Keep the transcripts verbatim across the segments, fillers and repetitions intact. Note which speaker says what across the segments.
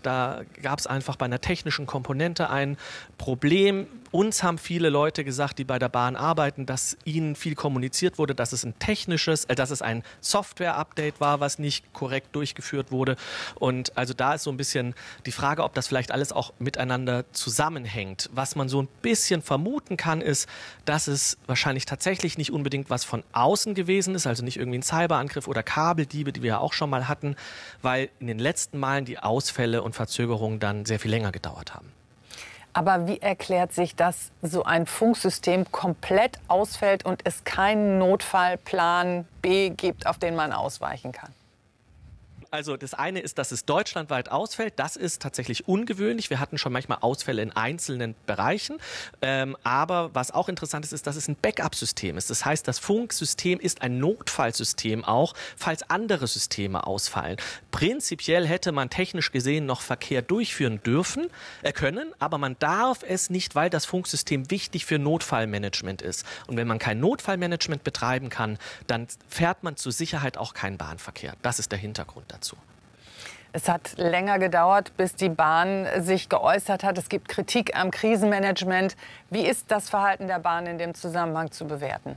Speaker 1: Da gab es einfach bei einer technischen Komponente ein Problem. Uns haben viele Leute gesagt, die bei der Bahn arbeiten, dass ihnen viel kommuniziert wurde, dass es ein technisches, äh, dass es ein Software-Update war, was nicht korrekt durchgeführt wurde. Und also da ist so ein bisschen die Frage, ob das vielleicht alles auch miteinander zusammenhängt. Was man so ein bisschen vermuten kann, ist, dass es wahrscheinlich tatsächlich nicht unbedingt was von außen gewesen ist, also nicht irgendwie ein Cyberangriff oder Kabeldiebe, die wir ja auch schon mal hatten, weil in den letzten Malen die Ausfälle und Verzögerungen dann sehr viel länger gedauert haben.
Speaker 2: Aber wie erklärt sich, dass so ein Funksystem komplett ausfällt und es keinen Notfallplan B gibt, auf den man ausweichen kann?
Speaker 1: Also das eine ist, dass es deutschlandweit ausfällt. Das ist tatsächlich ungewöhnlich. Wir hatten schon manchmal Ausfälle in einzelnen Bereichen. Ähm, aber was auch interessant ist, ist, dass es ein Backup-System ist. Das heißt, das Funksystem ist ein Notfallsystem auch, falls andere Systeme ausfallen. Prinzipiell hätte man technisch gesehen noch Verkehr durchführen dürfen, äh, können, aber man darf es nicht, weil das Funksystem wichtig für Notfallmanagement ist. Und wenn man kein Notfallmanagement betreiben kann, dann fährt man zur Sicherheit auch keinen Bahnverkehr. Das ist der Hintergrund dazu.
Speaker 2: Es hat länger gedauert, bis die Bahn sich geäußert hat. Es gibt Kritik am Krisenmanagement. Wie ist das Verhalten der Bahn in dem Zusammenhang zu bewerten?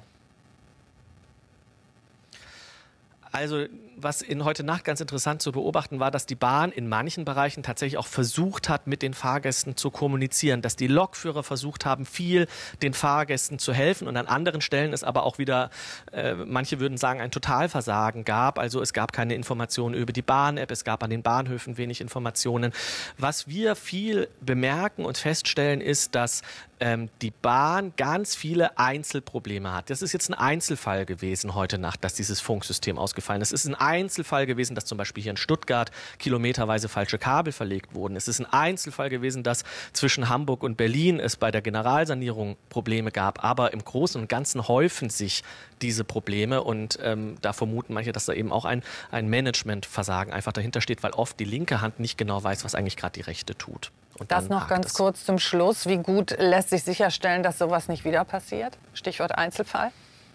Speaker 1: Also was in heute Nacht ganz interessant zu beobachten war, dass die Bahn in manchen Bereichen tatsächlich auch versucht hat, mit den Fahrgästen zu kommunizieren, dass die Lokführer versucht haben, viel den Fahrgästen zu helfen und an anderen Stellen es aber auch wieder, äh, manche würden sagen, ein Totalversagen gab. Also es gab keine Informationen über die Bahn-App, es gab an den Bahnhöfen wenig Informationen. Was wir viel bemerken und feststellen ist, dass ähm, die Bahn ganz viele Einzelprobleme hat. Das ist jetzt ein Einzelfall gewesen heute Nacht, dass dieses Funksystem ausgefallen ist. Es ist ein Einzelfall gewesen, dass zum Beispiel hier in Stuttgart kilometerweise falsche Kabel verlegt wurden. Es ist ein Einzelfall gewesen, dass zwischen Hamburg und Berlin es bei der Generalsanierung Probleme gab. Aber im Großen und Ganzen häufen sich diese Probleme und ähm, da vermuten manche, dass da eben auch ein, ein Managementversagen einfach dahinter steht, weil oft die linke Hand nicht genau weiß, was eigentlich gerade die rechte tut. Und
Speaker 2: das noch ganz kurz zum Schluss. Wie gut lässt sich sicherstellen, dass sowas nicht wieder passiert? Stichwort Einzelfall.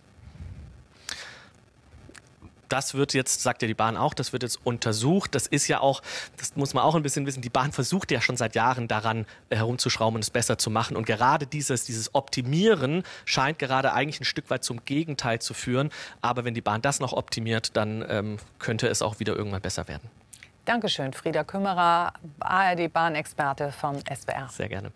Speaker 1: Das wird jetzt, sagt ja die Bahn auch, das wird jetzt untersucht. Das ist ja auch, das muss man auch ein bisschen wissen, die Bahn versucht ja schon seit Jahren daran herumzuschrauben und es besser zu machen. Und gerade dieses, dieses Optimieren scheint gerade eigentlich ein Stück weit zum Gegenteil zu führen. Aber wenn die Bahn das noch optimiert, dann ähm, könnte es auch wieder irgendwann besser werden.
Speaker 2: Dankeschön, Frieda Kümmerer, A R D-Bahnexperte vom S W R.
Speaker 1: Sehr gerne.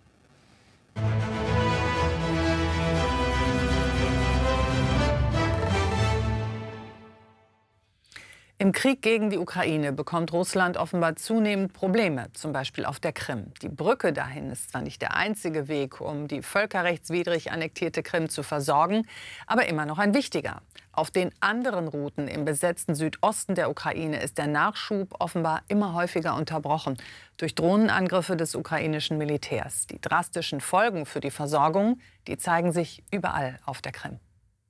Speaker 2: Im Krieg gegen die Ukraine bekommt Russland offenbar zunehmend Probleme, zum Beispiel auf der Krim. Die Brücke dahin ist zwar nicht der einzige Weg, um die völkerrechtswidrig annektierte Krim zu versorgen, aber immer noch ein wichtiger. Auf den anderen Routen im besetzten Südosten der Ukraine ist der Nachschub offenbar immer häufiger unterbrochen durch Drohnenangriffe des ukrainischen Militärs. Die drastischen Folgen für die Versorgung, die zeigen sich überall auf der Krim.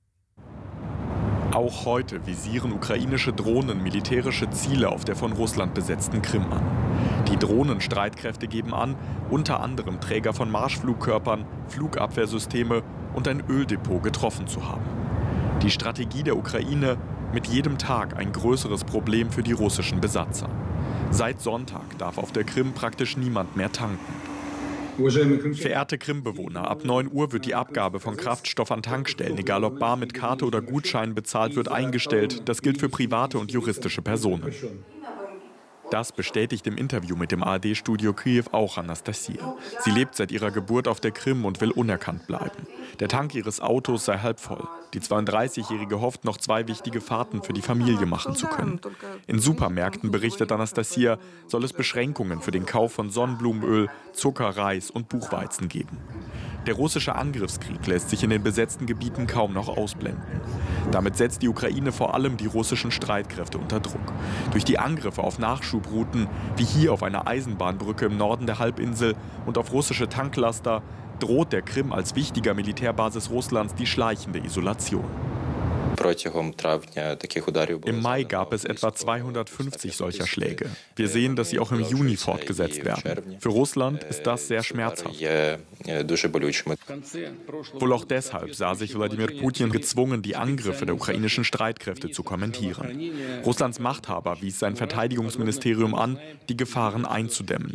Speaker 3: Auch heute visieren ukrainische Drohnen militärische Ziele auf der von Russland besetzten Krim an. Die Drohnenstreitkräfte geben an, unter anderem Träger von Marschflugkörpern, Flugabwehrsysteme und ein Öldepot getroffen zu haben. Die Strategie der Ukraine: mit jedem Tag ein größeres Problem für die russischen Besatzer. Seit Sonntag darf auf der Krim praktisch niemand mehr tanken. Verehrte Krim-Bewohner, ab neun Uhr wird die Abgabe von Kraftstoff an Tankstellen, egal ob bar mit Karte oder Gutschein bezahlt wird, eingestellt. Das gilt für private und juristische Personen. Das bestätigt im Interview mit dem A R D-Studio Kiew auch Anastasia. Sie lebt seit ihrer Geburt auf der Krim und will unerkannt bleiben. Der Tank ihres Autos sei halb voll. Die zweiunddreißigjährige hofft, noch zwei wichtige Fahrten für die Familie machen zu können. In Supermärkten, berichtet Anastasia, soll es Beschränkungen für den Kauf von Sonnenblumenöl, Zucker, Reis und Buchweizen geben. Der russische Angriffskrieg lässt sich in den besetzten Gebieten kaum noch ausblenden. Damit setzt die Ukraine vor allem die russischen Streitkräfte unter Druck. Durch die Angriffe auf Nachschubrouten, wie hier auf einer Eisenbahnbrücke im Norden der Halbinsel und auf russische Tanklaster, droht der Krim als wichtiger Militärbasis Russlands die schleichende Isolation. Im Mai gab es etwa zweihundertfünfzig solcher Schläge. Wir sehen, dass sie auch im Juni fortgesetzt werden. Für Russland ist das sehr schmerzhaft. Wohl auch deshalb sah sich Wladimir Putin gezwungen, die Angriffe der ukrainischen Streitkräfte zu kommentieren. Russlands Machthaber wies sein Verteidigungsministerium an, die Gefahren einzudämmen.